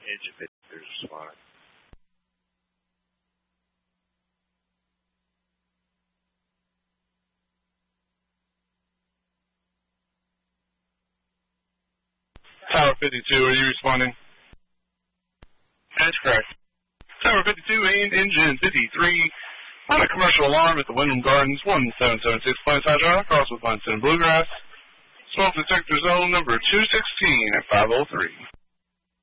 engine 53 is responding. Tower 52, are you responding? That's correct. Tower 52 and engine 53 on a commercial alarm at the Wyndham Gardens, 1776 Plains Drive, across with Line 7 Bluegrass. Smoke detector zone number 216 at 503.